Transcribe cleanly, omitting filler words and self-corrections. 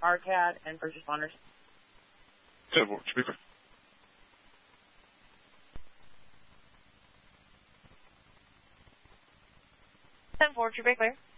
RCAD, and first responders. 10-4, to be clear. To be clear.